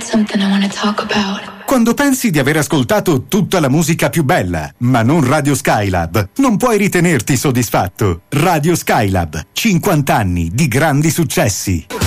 something I want to talk about. Quando pensi di aver ascoltato tutta la musica più bella, ma non Radio Skylab, non puoi ritenerti soddisfatto. Radio Skylab, 50 anni di grandi successi.